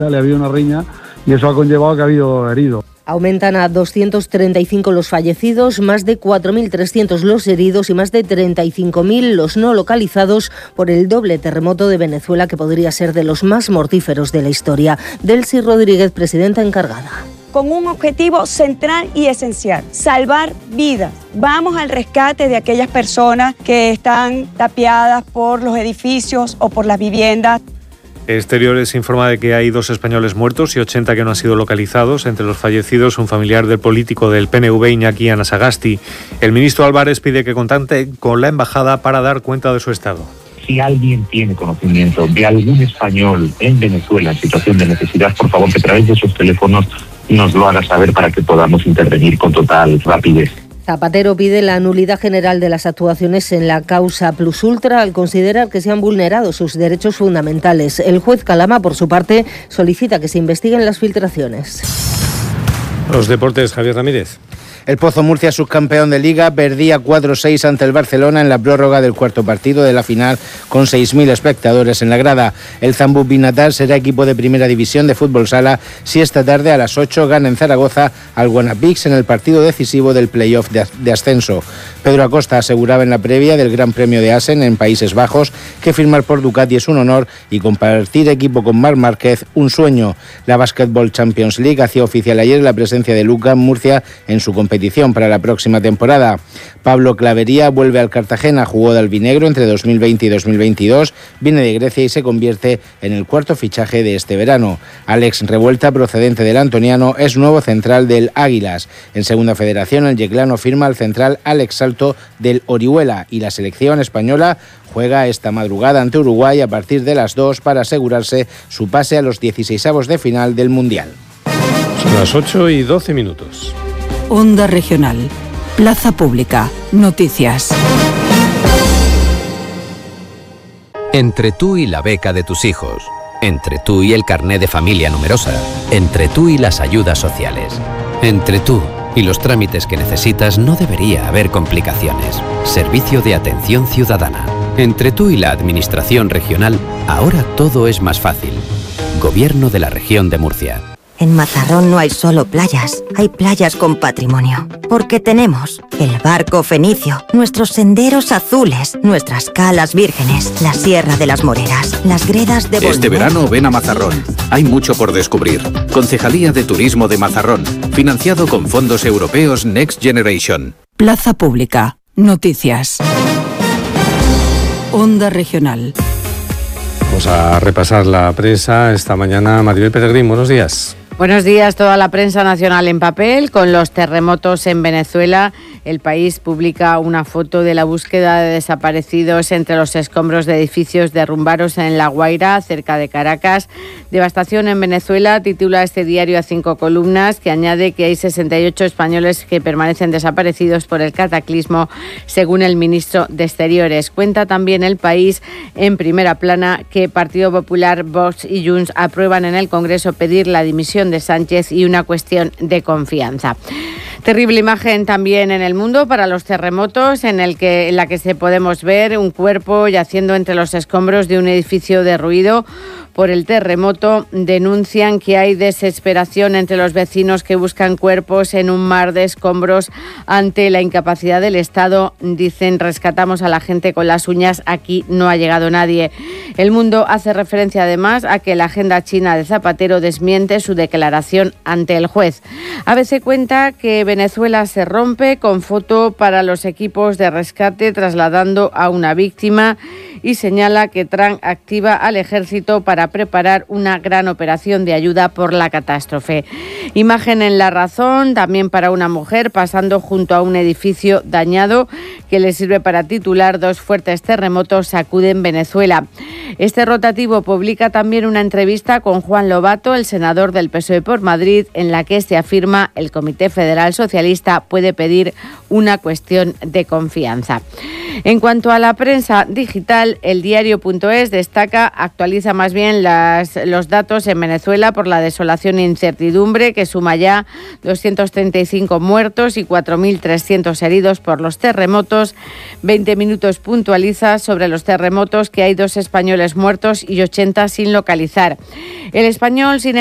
Le ha habido una riña y eso ha conllevado que ha habido heridos. Aumentan a 235 los fallecidos, más de 4.300 los heridos y más de 35.000 los no localizados por el doble terremoto de Venezuela, que podría ser de los más mortíferos de la historia. Delcy Rodríguez, presidenta encargada. Con un objetivo central y esencial: salvar vidas. Vamos al rescate de aquellas personas que están tapiadas por los edificios o por las viviendas. Exteriores informa de que hay 2 españoles muertos y 80 que no han sido localizados. Entre los fallecidos, un familiar del político del PNV, Iñaki Anasagasti. El ministro Álvarez pide que contacte con la embajada para dar cuenta de su estado. Si alguien tiene conocimiento de algún español en Venezuela en situación de necesidad, por favor, que a través de esos teléfonos nos lo haga saber para que podamos intervenir con total rapidez. Zapatero pide la nulidad general de las actuaciones en la causa Plus Ultra al considerar que se han vulnerado sus derechos fundamentales. El juez Calama, por su parte, solicita que se investiguen las filtraciones. Los deportes, Javier Ramírez. El Pozo Murcia, subcampeón de Liga, perdía 4-6 ante el Barcelona en la prórroga del cuarto partido de la final, con 6.000 espectadores en la grada. El Zambú Binatar será equipo de primera división de fútbol sala si esta tarde a las 8 gana en Zaragoza al Guanapix en el partido decisivo del playoff de ascenso. Pedro Acosta aseguraba en la previa del Gran Premio de Assen en Países Bajos que firmar por Ducati es un honor y compartir equipo con Marc Márquez un sueño. La Basketball Champions League hacía oficial ayer la presencia de Lucas Murcia en su competición para la próxima temporada. Pablo Clavería vuelve al Cartagena, jugó de albinegro entre 2020 y 2022, viene de Grecia y se convierte en el cuarto fichaje de este verano. Alex Revuelta, procedente del Antoniano, es nuevo central del Águilas. En Segunda Federación, el yeclano firma al central Alex Salto del Orihuela y la selección española juega esta madrugada ante Uruguay a partir de las 2 para asegurarse su pase a los 16avos de final del Mundial. Son las 8:12. Onda Regional. Plaza Pública. Noticias. Entre tú y la beca de tus hijos. Entre tú y el carné de familia numerosa. Entre tú y las ayudas sociales. Entre tú y los trámites que necesitas no debería haber complicaciones. Servicio de Atención Ciudadana. Entre tú y la Administración Regional, ahora todo es más fácil. Gobierno de la Región de Murcia. En Mazarrón no hay solo playas, hay playas con patrimonio. Porque tenemos el barco fenicio, nuestros senderos azules, nuestras calas vírgenes, la Sierra de las Moreras, las gredas de Bolívar. Este verano ven a Mazarrón. Hay mucho por descubrir. Concejalía de Turismo de Mazarrón. Financiado con fondos europeos Next Generation. Plaza Pública. Noticias. Onda Regional. Vamos a repasar la prensa esta mañana. Maribel Peregrín, buenos días. Buenos días. Toda la prensa nacional en papel con los terremotos en Venezuela. El País publica una foto de la búsqueda de desaparecidos entre los escombros de edificios derrumbados en La Guaira, cerca de Caracas. Devastación en Venezuela, titula este diario a 5 columnas, que añade que hay 68 españoles que permanecen desaparecidos por el cataclismo, según el ministro de Exteriores. Cuenta también El País en primera plana que Partido Popular, Vox y Junts aprueban en el Congreso pedir la dimisión de Sánchez y una cuestión de confianza. Terrible imagen también en El Mundo para los terremotos, en la que se podemos ver un cuerpo yaciendo entre los escombros de un edificio derruido por el terremoto. Denuncian que hay desesperación entre los vecinos que buscan cuerpos en un mar de escombros ante la incapacidad del Estado. Dicen: rescatamos a la gente con las uñas, aquí no ha llegado nadie. El Mundo hace referencia además a que la agenda china de Zapatero desmiente su declaración ante el juez. ABC cuenta que Venezuela se rompe, con foto para los equipos de rescate trasladando a una víctima, y señala que Trump activa al ejército para preparar una gran operación de ayuda por la catástrofe. Imagen en La Razón, también para una mujer pasando junto a un edificio dañado, que le sirve para titular: 2 fuertes terremotos sacuden Venezuela. Este rotativo publica también una entrevista con Juan Lobato, el senador del PSOE por Madrid, en la que se afirma el Comité Federal Socialista puede pedir una cuestión de confianza. En cuanto a la prensa digital, el diario.es actualiza más bien los datos en Venezuela por la desolación e incertidumbre, que suma ya 235 muertos y 4.300 heridos por los terremotos. 20 Minutos puntualiza sobre los terremotos que hay 2 españoles muertos y 80 sin localizar. El Español, sin